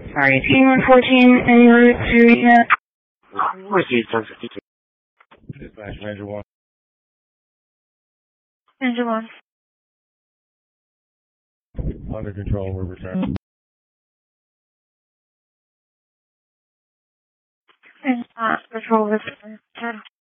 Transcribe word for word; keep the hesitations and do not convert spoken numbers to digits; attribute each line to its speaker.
Speaker 1: Sorry, T one fourteen, en route to Rita.
Speaker 2: Received ten fifty-two.
Speaker 3: Dispatch, Ranger one.
Speaker 1: Ranger one.
Speaker 3: Under control, we're returning.
Speaker 1: And, uh, patrol with